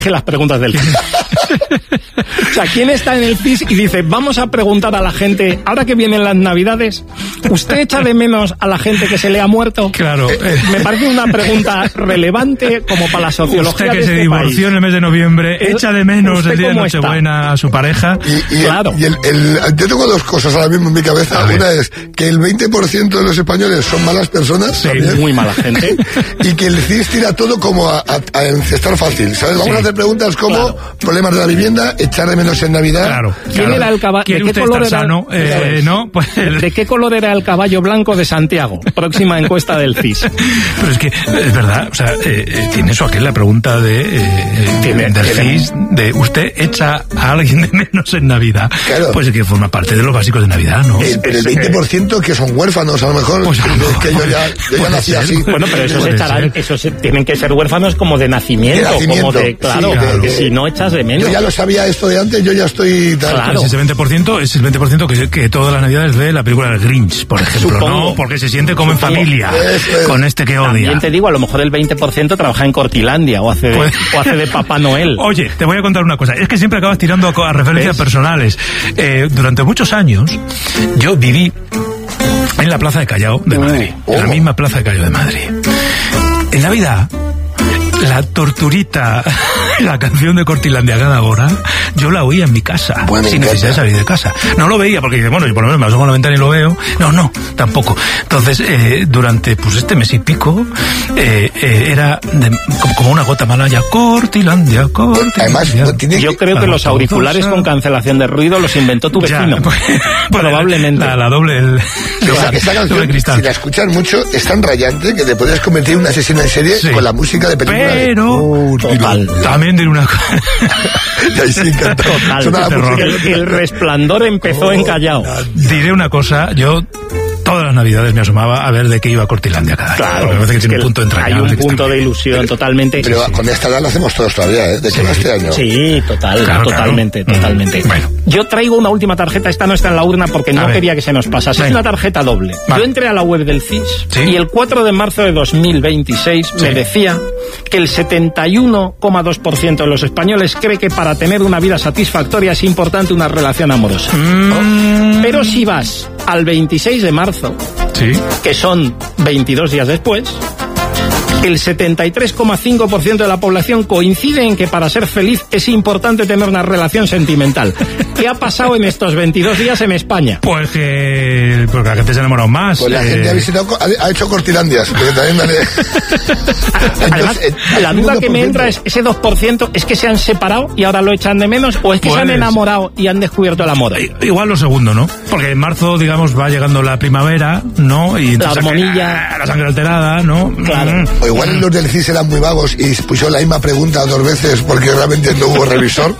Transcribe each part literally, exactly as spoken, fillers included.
las preguntas del C I S. O sea, ¿quién está en el C I S y dice, vamos a preguntar a la gente, ahora que vienen las Navidades, ¿usted echa de menos a la gente que se le ha muerto? Claro. Me parece una pregunta relevante como para la sociología. Usted que de se este divorció país. en el mes de noviembre, El, echa de menos el día de Nochebuena está? a su pareja. Y, y claro. El, y el, el, yo tengo dos cosas ahora mismo en mi cabeza. Una es que el veinte por ciento de los españoles son malas personas. Sí, también, muy mala gente. Y que el C I S tira todo como a, a, a encestar fácil, ¿sabes? Vamos sí. a hacer preguntas como claro. problemas de la vivienda, echar de menos en Navidad. Claro. ¿Quién claro. era el caballo? ¿De qué color era? Sano? Eh, ¿no? Pues el... ¿De qué color era el caballo blanco de Santiago? Próxima encuesta del C I S. Pero es que, es verdad, o sea, eh, tiene eso aquel la pregunta de eh, ¿Tiene, del tiene? C I S, de usted echa a alguien de menos en Navidad. Claro. Pues es que forma parte de los básicos de Navidad, ¿no? El, el veinte por ciento que son huérfanos, a lo mejor. Pues, es que yo ya, yo ya nací así. Bueno, pero esos echarán, esos tienen que ser huérfanos como de nacimiento, de nacimiento como de, claro, sí, claro. De, de, si no echas de menos. Yo ya lo sabía esto de antes, yo ya estoy... Tal, claro. Pues ese veinte por ciento es el veinte por ciento que, que todas las Navidades ve la película del Grinch, por ejemplo, Supongo. ¿no? Porque se siente como Supongo. en familia, es, es. con este que odia. También te digo, a lo mejor el veinte por ciento trabaja en Cortilandia o hace de, pues... o hace de Papá Noel. Oye, te voy a contar una cosa, es que siempre acabas tirando a, a referencias ¿Ves? personales. Eh, durante muchos años, yo viví en la Plaza de Callao de Madrid, oh. en la misma Plaza de Callao de Madrid. En Navidad, la torturita, la canción de Cortilandia cada hora, yo la oía en mi casa, bueno, sin necesidad de salir de casa. No lo veía porque dice, bueno, yo por lo menos me asomo a la ventana y lo veo. No, no, tampoco. Entonces, eh, durante pues este mes y pico, eh, eh, era de, como, como una gota malaya, Cortilandia, Cortilandia. Además, no tiene yo creo que los auriculares con cancelación de ruido los inventó tu vecino. Ya, pues, probablemente. La, la doble, el, esa, esa canción, doble cristal. Si la escuchas mucho, es tan rayante que te podrías convertir en un asesino en serie sí. con la música de película. Pero, oh, total. También diré una cosa. sí, total. El, el Resplandor empezó oh, en Callao. Diré una cosa, yo todas las Navidades me asomaba a ver de qué iba Cortilandia cada año. Claro, me parece que tiene que un punto entrañable. Hay un punto de ilusión pero, totalmente. Pero sí, con esta edad lo hacemos todos todavía, ¿eh? ¿De qué va este año? Sí, total, claro, totalmente, claro. totalmente. Mm, bueno. Yo traigo una última tarjeta, esta no está en la urna porque no quería que se nos pasase. Es una tarjeta doble. Vale. Yo entré a la web del C I S ¿Sí? y el cuatro de marzo de dos mil veintiséis sí. me decía que el setenta y uno coma dos por ciento de los españoles cree que para tener una vida satisfactoria es importante una relación amorosa. Mm. Pero si vas al veintiséis de marzo, ¿Sí? que son veintidós días después, el setenta y tres coma cinco por ciento de la población coincide en que para ser feliz es importante tener una relación sentimental. ¿Qué ha pasado en estos veintidós días en España? Pues que porque la gente se ha enamorado más. Pues la eh... gente ha visitado, ha, ha hecho Cortilandias. Que también dale... Además, Entonces, la duda que me entra es, ese dos por ciento, ¿es que se han separado y ahora lo echan de menos? ¿O es que pues, se han enamorado y han descubierto el amor? Igual lo segundo, ¿no? Porque en marzo, digamos, va llegando la primavera, ¿no? Y la hormonilla. La sangre alterada, ¿no? Claro. O igual los del C I S eran muy vagos y pusieron la misma pregunta dos veces porque realmente no hubo revisor.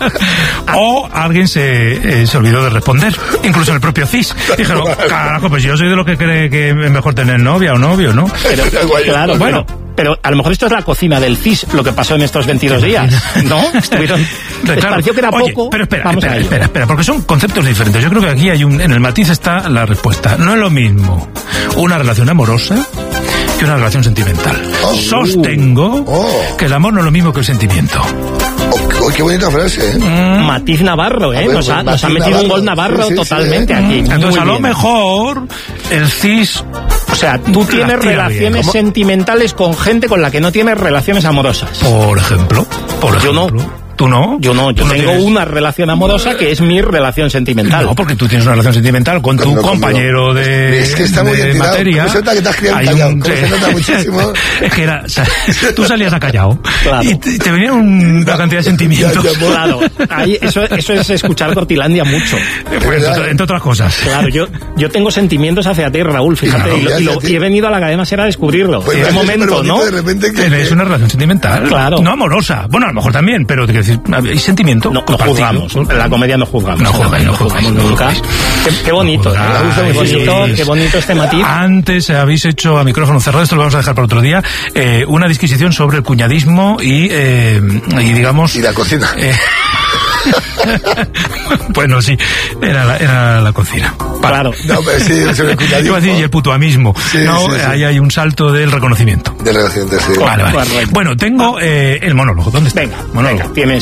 O alguien se, eh, se olvidó de responder, incluso el propio C I S. Dijeron, carajo, pues yo soy de los que cree que es mejor tener novia o novio, ¿no? Pero, claro, bueno, pero a lo mejor esto es la cocina del C I S, lo que pasó en estos veintidós días, ¿no? Estuvieron, les claro. pareció que era Oye, poco. Pero espera, Vamos espera, a ello. espera, espera, porque son conceptos diferentes. Yo creo que aquí hay un, en el matiz está la respuesta. No es lo mismo una relación amorosa que una relación sentimental. Oh, Sostengo oh. que el amor no es lo mismo que el sentimiento. Oh, qué bonita frase, ¿eh? Mm. Matiz Navarro, ¿eh? Ver, nos, ha, nos ha metido Navarro. un gol Navarro sí, sí, totalmente sí, ¿eh? aquí. Entonces, Muy a lo bien. mejor, el C I S... O sea, tú tienes relaciones sentimentales con gente con la que no tienes relaciones amorosas. Por ejemplo. Por Yo ejemplo. no. ¿Tú no? Yo no, yo no tengo tienes... una relación amorosa que es mi relación sentimental. No, porque tú tienes una relación sentimental con tu no, compañero conmigo. de, es que está muy de materia. Se nota que te has criado callado, un... se nota muchísimo. Es que era, tú salías a Callao claro. y te, te venía una cantidad de sentimientos. Ya, ya, claro, ahí, eso, eso es escuchar Cortilandia mucho. Pues, entre, entre otras cosas. Claro, yo, yo tengo sentimientos hacia ti, Raúl, fíjate, claro, y, lo, y, lo, y he venido a la cadena SER a descubrirlo. Pues en qué momento, ¿no? De repente que... Es una relación sentimental. Claro. No amorosa. Bueno, a lo mejor también, pero te quiero decir, hay sentimientos. No, no juzgamos. En la comedia no juzgamos. No juzgamos, no juzgamos nunca. Qué, qué bonito, no ¿eh? Qué bonito, qué bonito este matiz. Antes habéis hecho a micrófono cerrado, esto lo vamos a dejar para otro día, eh, una disquisición sobre el cuñadismo y, eh, y digamos... Y la cocina. Eh, Bueno, sí, era la, era la cocina. Para. Claro. No, pero sí, se me escucha. Iba a decir, y el putoamismo. Sí, no, sí, sí. ahí hay un salto del reconocimiento. Del reconocimiento, sí. Vale, vale. Bueno, tengo eh, el monólogo. ¿Dónde está? Venga, monólogo. venga, tienes